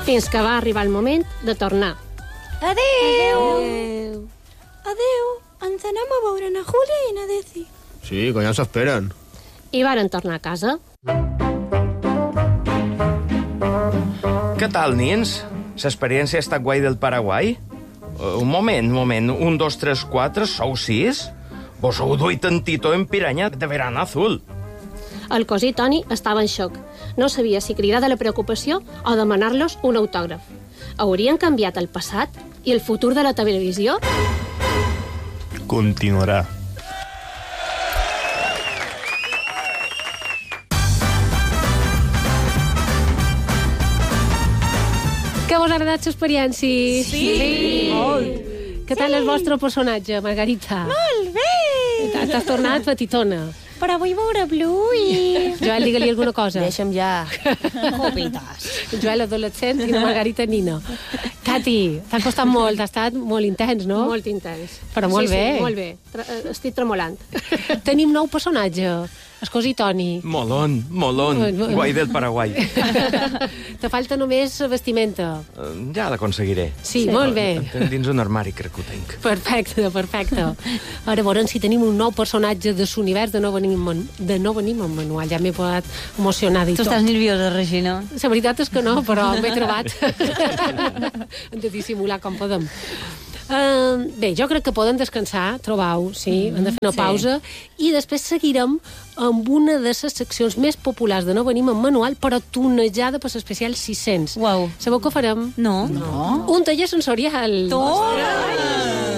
fins que va arribar el moment de tornar. Adéu! Adéu! Ens anem a veure na Júlia i na Deci. Sí, que ja s'esperen. I varen tornar a casa. Què tal, nins? L'experiència ha estat guai del Paraguai? Un moment. 1, 2, 3, 4, sou 6? Vos heu duit tantito en piranya de verano azul. El cosí Toni estava en xoc. No sabia si cridar de la preocupació o demanar-los un autògraf. Haurien canviat el passat i el futur de la televisió? Continuarà. Què vos ha agradat l'experiència? Sí. Molt. Què tal el vostre personatge, Margarita? Molt bé! T'has tornat petitona. Però vull veure Blue i... Joel, digue-li alguna cosa. Deixa'm ja. Copites. Joel, adolescent, i la Margarita nina. Cati, t'ha costat molt, ha estat molt intens, no? Molt intens. Però molt bé. Sí, molt bé. Estic tremolant. Tenim nou personatge, el cosí Toni. Molón. Guai del Paraguai. Te falta només vestimenta. Ja l'aconseguiré. Sí, molt bé. Dins un armari crec que ho tinc. Perfecte. Ara veurem si tenim un nou personatge de l'univers de No venim en manual. Ja m'he posat emocionada i Tu tot. estàs nerviosa, Regina? La veritat és que no, però m'he trobat. Hem de dissimular com podem. Bé, jo crec que podem descansar, trobar-ho, sí, hem de fer una pausa, i després seguirem amb una de les seccions més populars de No venim en manual, però tunejada per l'especial 600. Uau. Sabeu què farem? No. Un taller sensorial. Toma!